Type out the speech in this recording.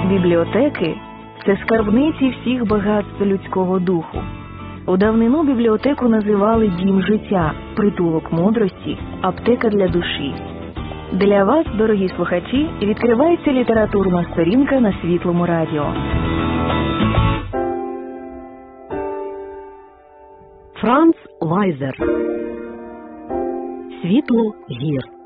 Бібліотеки – це скарбниці всіх багатств людського духу. У давнину бібліотеку називали дім життя, притулок мудрості, аптека для душі. Для вас, дорогі слухачі, відкривається літературна сторінка на Світлому радіо. Франц Вайзер. Світло гір.